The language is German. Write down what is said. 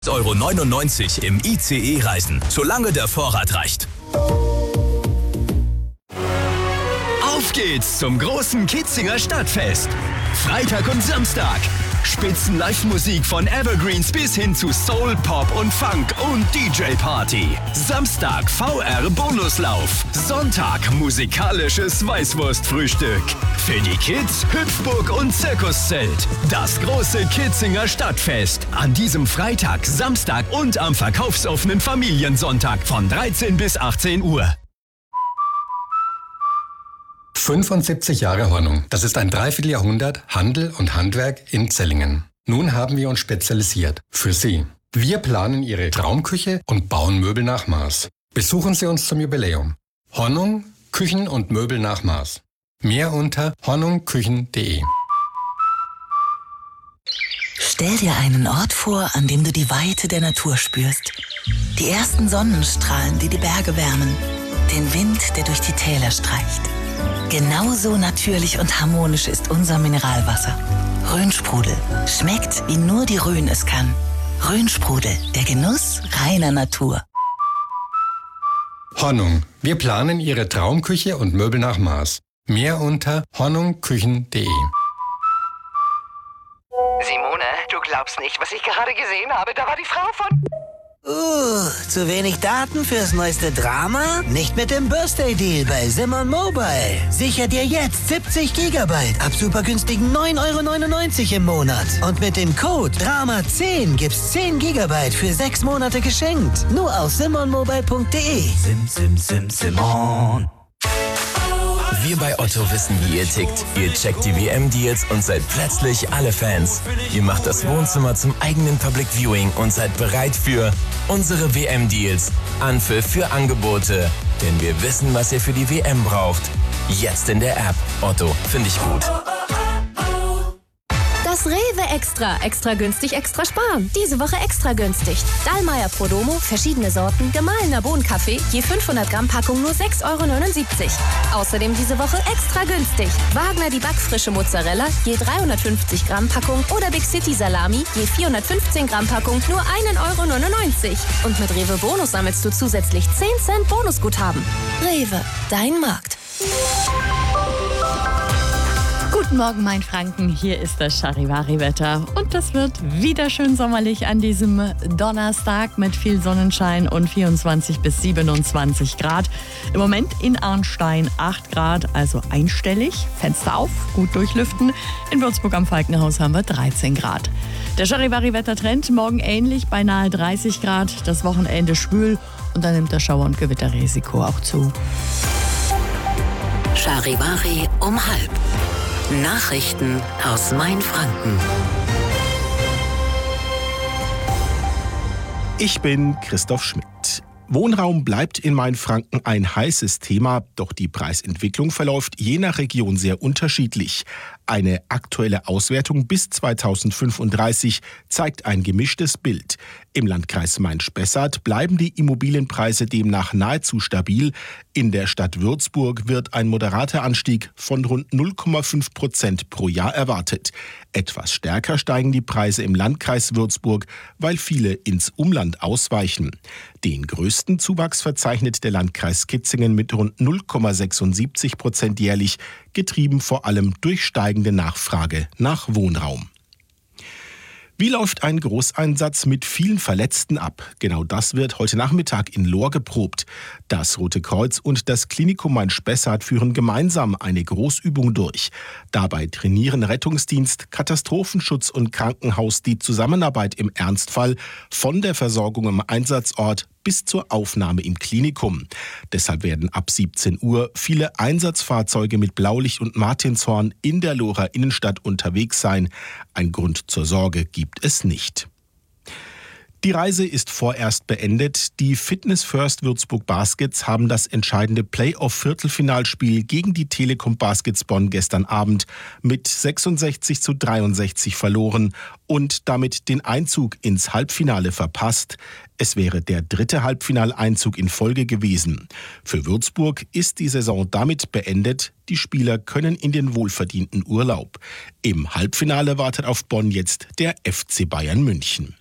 6,99 € im ICE reisen, solange der Vorrat reicht. Auf geht's zum großen Kitzinger Stadtfest. Freitag und Samstag. Spitzen-Live-Musik von Evergreens bis hin zu Soul, Pop und Funk und DJ-Party. Samstag VR-Bonuslauf. Sonntag musikalisches Weißwurstfrühstück. Für die Kids Hüpfburg und Zirkuszelt. Das große Kitzinger Stadtfest. An diesem Freitag, Samstag und am verkaufsoffenen Familiensonntag von 13 bis 18 Uhr. 75 Jahre Hornung. Das ist ein Dreivierteljahrhundert Handel und Handwerk in Zellingen. Nun haben wir uns spezialisiert. Für Sie. Wir planen Ihre Traumküche und bauen Möbel nach Maß. Besuchen Sie uns zum Jubiläum. Hornung, Küchen und Möbel nach Maß. Mehr unter hornungküchen.de. Stell dir einen Ort vor, an dem du die Weite der Natur spürst. Die ersten Sonnenstrahlen, die die Berge wärmen. Den Wind, der durch die Täler streicht. Genauso natürlich und harmonisch ist unser Mineralwasser. Rhönsprudel. Schmeckt, wie nur die Rhön es kann. Rhönsprudel, der Genuss reiner Natur. Hornung. Wir planen Ihre Traumküche und Möbel nach Maß. Mehr unter hornungküchen.de. Simone, du glaubst nicht, was ich gerade gesehen habe. Da war die Frau von... Zu wenig Daten fürs neueste Drama? Nicht mit dem Birthday-Deal bei Simon Mobile. Sicher dir jetzt 70 GB ab super günstigen 9,99 € im Monat. Und mit dem Code DRAMA10 gibt's 10 GB für 6 Monate geschenkt. Nur auf simonmobile.de. Simon. Wir bei Otto wissen, wie ihr tickt. Ihr checkt die WM-Deals und seid plötzlich alle Fans. Ihr macht das Wohnzimmer zum eigenen Public Viewing und seid bereit für unsere WM-Deals. Anpfiff für Angebote. Denn wir wissen, was ihr für die WM braucht. Jetzt in der App. Otto, finde ich gut. Das Rewe Extra. Extra günstig, extra sparen. Diese Woche extra günstig. Dallmayr Prodomo, verschiedene Sorten, gemahlener Bohnenkaffee, je 500 Gramm Packung nur 6,79 €. Außerdem diese Woche extra günstig. Wagner die backfrische Mozzarella, je 350 Gramm Packung oder Big City Salami, je 415 Gramm Packung nur 1,99 €. Und mit Rewe Bonus sammelst du zusätzlich 10 Cent Bonusguthaben. Rewe, dein Markt. Guten Morgen, mein Franken. Hier ist das Charivari-Wetter. Und das wird wieder schön sommerlich an diesem Donnerstag mit viel Sonnenschein und 24 bis 27 Grad. Im Moment in Arnstein 8 Grad, also einstellig. Fenster auf, gut durchlüften. In Würzburg am Falkenhaus haben wir 13 Grad. Der Charivari-Wettertrend morgen ähnlich, bei nahe 30 Grad. Das Wochenende schwül und dann nimmt das Schauer- und Gewitterrisiko auch zu. Charivari um 12:30. Nachrichten aus Mainfranken. Ich bin Christoph Schmidt. Wohnraum bleibt in Mainfranken ein heißes Thema, doch die Preisentwicklung verläuft je nach Region sehr unterschiedlich. Eine aktuelle Auswertung bis 2035 zeigt ein gemischtes Bild. Im Landkreis Main-Spessart bleiben die Immobilienpreise demnach nahezu stabil. In der Stadt Würzburg wird ein moderater Anstieg von rund 0,5% pro Jahr erwartet. Etwas stärker steigen die Preise im Landkreis Würzburg, weil viele ins Umland ausweichen. Den größten Zuwachs verzeichnet der Landkreis Kitzingen mit rund 0,76% jährlich, getrieben vor allem durch steigende Nachfrage nach Wohnraum. Wie läuft ein Großeinsatz mit vielen Verletzten ab? Genau das wird heute Nachmittag in Lohr geprobt. Das Rote Kreuz und das Klinikum Main-Spessart führen gemeinsam eine Großübung durch. Dabei trainieren Rettungsdienst, Katastrophenschutz und Krankenhaus die Zusammenarbeit im Ernstfall von der Versorgung am Einsatzort bis zur Aufnahme im Klinikum. Deshalb werden ab 17 Uhr viele Einsatzfahrzeuge mit Blaulicht und Martinshorn in der Lohrer Innenstadt unterwegs sein. Ein Grund zur Sorge gibt es nicht. Die Reise ist vorerst beendet. Die Fitness First Würzburg Baskets haben das entscheidende Playoff-Viertelfinalspiel gegen die Telekom Baskets Bonn gestern Abend mit 66:63 verloren und damit den Einzug ins Halbfinale verpasst. Es wäre der 3. Halbfinaleinzug in Folge gewesen. Für Würzburg ist die Saison damit beendet. Die Spieler können in den wohlverdienten Urlaub. Im Halbfinale wartet auf Bonn jetzt der FC Bayern München.